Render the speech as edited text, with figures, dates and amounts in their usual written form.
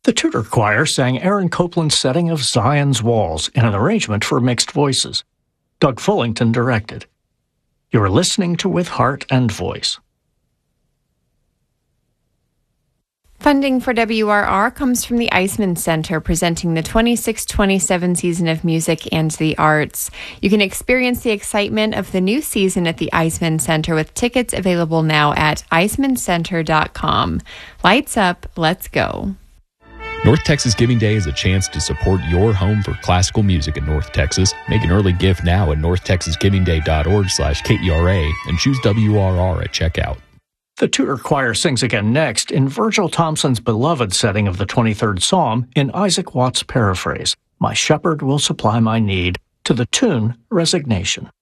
The Tudor Choir sang Aaron Copland's setting of Zion's Walls in an arrangement for mixed voices. Doug Fullington directed. You're listening to With Heart and Voice. Funding for WRR comes from the Eisman Center, presenting the 26-27 season of music and the arts. You can experience the excitement of the new season at the Eisman Center with tickets available now at eismancenter.com. Lights up, let's go. North Texas Giving Day is a chance to support your home for classical music in North Texas. Make an early gift now at northtexasgivingday.org/KERA and choose WRR at checkout. The Tudor Choir sings again next in Virgil Thompson's beloved setting of the 23rd Psalm in Isaac Watts' paraphrase, My Shepherd Will Supply My Need, to the tune Resignation.